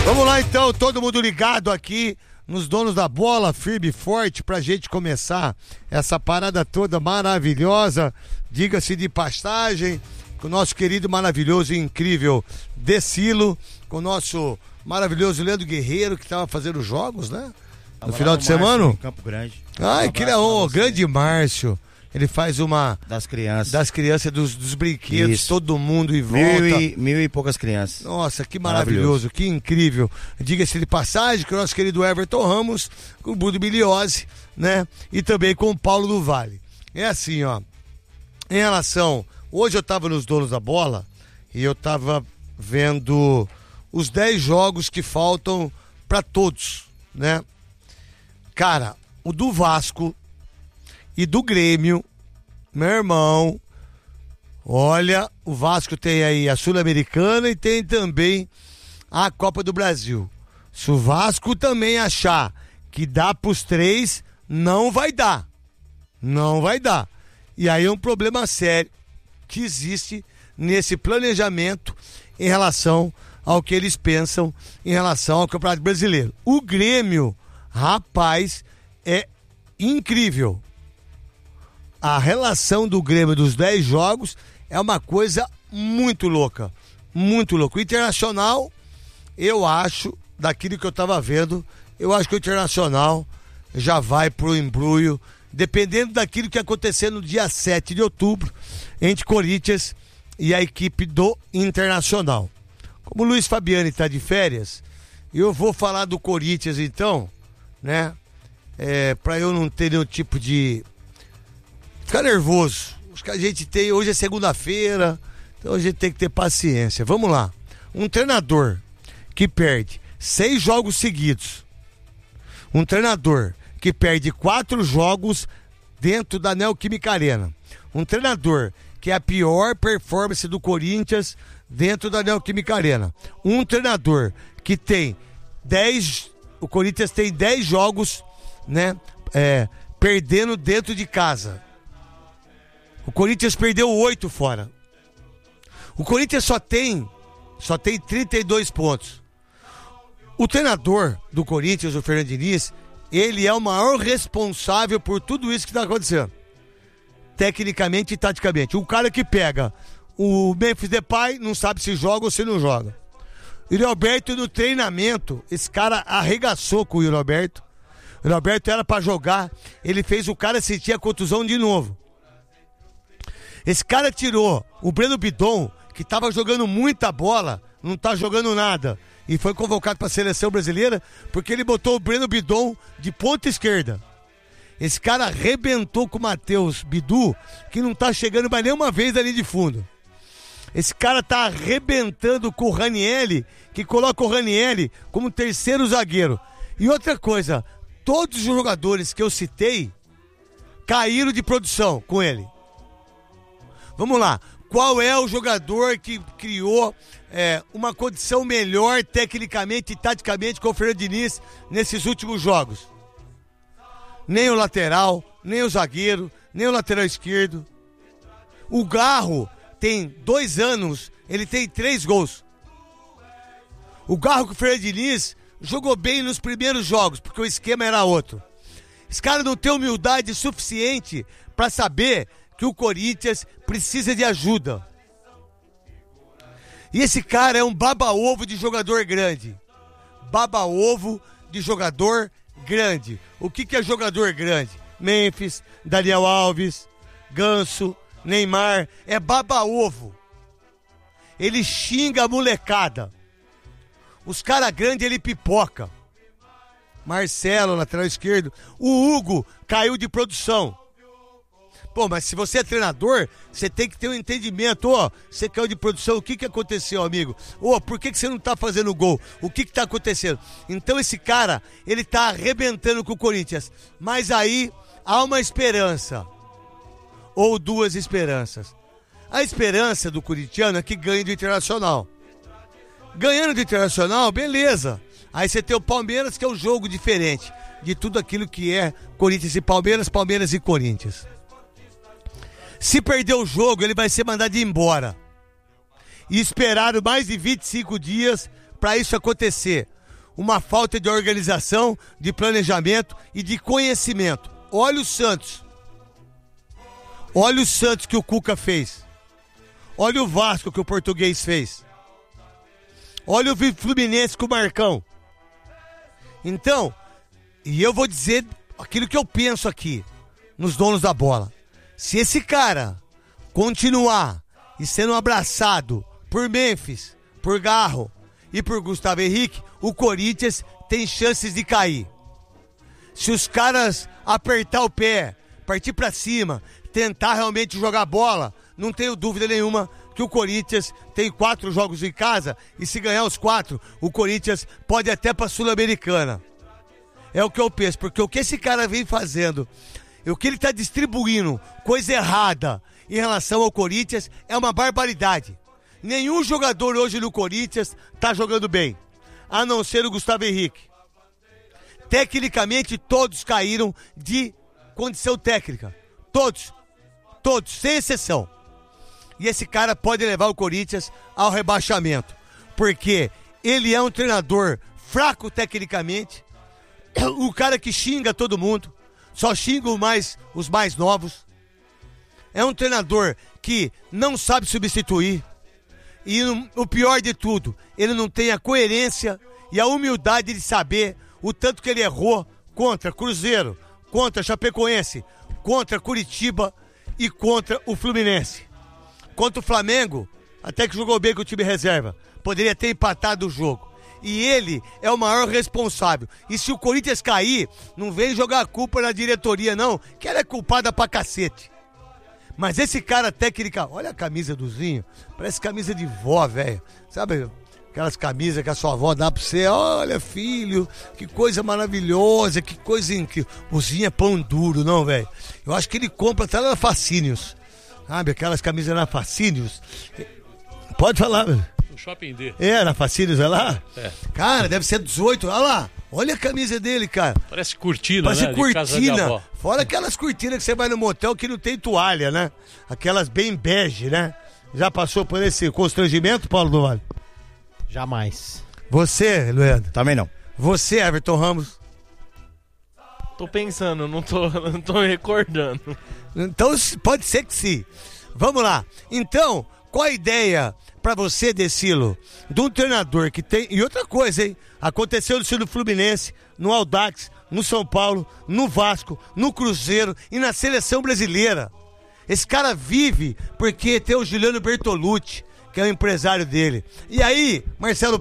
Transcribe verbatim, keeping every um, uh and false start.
Vamos lá então, todo mundo ligado aqui nos donos da bola, firme e forte, pra gente começar essa parada toda maravilhosa, diga-se de passagem, com o nosso querido, maravilhoso e incrível Decilo, com o nosso maravilhoso Leandro Guerreiro, que tava fazendo jogos, né? No Tava final no de semana. Em Campo Grande. Ai, Um que abraço legal, pra você. grande Márcio. Ele faz uma... Das crianças. Das crianças, dos, dos brinquedos, Isso. todo mundo em volta. Mil e, mil e poucas crianças. Nossa, que maravilhoso, Maravilhoso. que incrível. Diga-se de passagem que o nosso querido Everton Ramos, com o Budo Miliose, né? E também com o Paulo do Vale. É assim, ó. Em relação... Hoje eu tava nos Donos da Bola e eu tava vendo os dez jogos que faltam pra todos, né? Cara, o do Vasco e do Grêmio, meu irmão, olha, o Vasco tem aí a Sul-Americana e tem também a Copa do Brasil. Se o Vasco também achar que dá pros três, não vai dar. Não vai dar. E aí é um problema sério que existe nesse planejamento em relação ao que eles pensam em relação ao Campeonato Brasileiro. O Grêmio, rapaz, é incrível. A relação do Grêmio dos dez jogos é uma coisa muito louca, muito louca. O Internacional, eu acho, daquilo que eu tava vendo, eu acho que o Internacional já vai pro embrulho, dependendo daquilo que acontecer no dia sete de outubro, entre Corinthians e a equipe do Internacional. Como o Luiz Fabiani está de férias, eu vou falar do Corinthians então, né? É, para eu não ter nenhum tipo de... ficar nervoso. Acho que a gente tem... Hoje é segunda-feira, então a gente tem que ter paciência. Vamos lá. Um treinador que perde seis jogos seguidos. Um treinador que perde quatro jogos dentro da Neoquímica Arena. Um treinador que é a pior performance do Corinthians dentro da Neoquímica Arena. Um treinador que tem dez... O Corinthians tem dez jogos, né? É, perdendo dentro de casa. O Corinthians perdeu oito fora. O Corinthians só tem, só tem trinta e dois pontos. O treinador do Corinthians, o Fernando Diniz, ele é o maior responsável por tudo isso que está acontecendo. Tecnicamente e taticamente. Um cara que pega o Memphis Depay, não sabe se joga ou se não joga. O Yuri Alberto no treinamento, esse cara arregaçou com o Yuri Alberto. O Yuri Alberto era pra jogar, ele fez o cara sentir a contusão de novo. Esse cara tirou o Breno Bidon, que tava jogando muita bola, não tá jogando nada, e foi convocado pra seleção brasileira, porque ele botou o Breno Bidon de ponta esquerda. Esse cara arrebentou com o Matheus Bidu, que não tá chegando mais nenhuma vez ali de fundo. Esse cara tá arrebentando com o Ranieri, que coloca o Ranieri como terceiro zagueiro. E outra coisa, todos os jogadores que eu citei caíram de produção com ele. Vamos lá, qual é o jogador que criou é, uma condição melhor tecnicamente e taticamente com o Fernando Diniz nesses últimos jogos? Nem o lateral, nem o zagueiro, nem o lateral esquerdo. O Garro tem dois anos, ele tem três gols. O Garro com o Fernando Diniz jogou bem nos primeiros jogos, porque o esquema era outro. Esse cara não tem humildade suficiente para saber que o Corinthians precisa de ajuda. E esse cara é um baba-ovo de jogador grande. Baba-ovo de jogador grande. O que, que é jogador grande? Memphis, Daniel Alves, Ganso, Neymar. É baba-ovo. Ele xinga a molecada. Os caras grandes ele pipoca. Marcelo, lateral esquerdo. O Hugo caiu de produção. Pô, mas se você é treinador, você tem que ter um entendimento. Ó, você caiu de produção, o que que aconteceu, amigo? Ó, por que que você não tá fazendo gol? O que que tá acontecendo? Então esse cara, ele tá arrebentando com o Corinthians. Mas aí há uma esperança. Ou duas esperanças. A esperança do corintiano é que ganhe do Internacional. Ganhando do Internacional, beleza. Aí você tem o Palmeiras, que é um jogo diferente de tudo aquilo que é Corinthians e Palmeiras, Palmeiras e Corinthians. Se perder o jogo, ele vai ser mandado embora. E esperaram mais de vinte e cinco dias para isso acontecer. uma falta de organização, de planejamento e de conhecimento. Olha o Santos. Olha o Santos que o Cuca fez. Olha o Vasco que o Português fez. Olha o Fluminense com o Marcão. Então, e eu vou dizer aquilo que eu penso aqui, nos donos da bola. Se esse cara continuar e sendo abraçado por Memphis, por Garro e por Gustavo Henrique, o Corinthians tem chances de cair. Se os caras apertar o pé, partir pra cima, tentar realmente jogar bola, não tenho dúvida nenhuma que o Corinthians tem quatro jogos em casa e se ganhar os quatro, o Corinthians pode até pra Sul-Americana. É o que eu penso, porque o que esse cara vem fazendo, o que ele tá distribuindo, coisa errada em relação ao Corinthians, é uma barbaridade. Nenhum jogador hoje no Corinthians tá jogando bem, a não ser o Gustavo Henrique. Tecnicamente, todos caíram de condição técnica. Todos. Todos, sem exceção. E esse cara pode levar o Corinthians ao rebaixamento. Porque ele é um treinador fraco tecnicamente. O cara que xinga todo mundo. Só xinga os mais, os mais novos. É um treinador que não sabe substituir. E o pior de tudo, ele não tem a coerência e a humildade de saber o tanto que ele errou contra Cruzeiro, contra Chapecoense, contra Curitiba e contra o Fluminense. Contra o Flamengo, até que jogou bem com o time reserva. Poderia ter empatado o jogo. E ele é o maior responsável. E se o Corinthians cair, não vem jogar a culpa na diretoria, não, que ela é culpada pra cacete. Mas esse cara técnica, olha a camisa do Zinho, parece camisa de vó, velho. Sabe aquelas camisas que a sua avó dá pra você? Olha, filho, que coisa maravilhosa, que coisa incrível. O Zinho é pão duro, não, velho. Eu acho que ele compra até na Facínios. Sabe, aquelas camisas na Facínios. Pode falar, velho. No Shopping D. É, na Facínios, é lá? É. Cara, deve ser dezoito, olha lá. Olha a camisa dele, cara. Parece cortina, Parece né? cortina. Fora aquelas cortinas que você vai no motel que não tem toalha, né? Aquelas bem bege, né? Já passou por esse constrangimento, Paulo do Vale? Jamais. Você, Leandro? Também não. Você, Everton Ramos? Tô pensando, não tô, não tô me recordando. Então, pode ser que sim. Vamos lá. Então, qual a ideia pra você, Decilo, de um treinador que tem... E outra coisa, hein? Aconteceu isso no Fluminense, no Audax, no São Paulo, no Vasco, no Cruzeiro e na seleção brasileira. Esse cara vive porque tem o Juliano Bertolucci, que é o empresário dele. E aí, Marcelo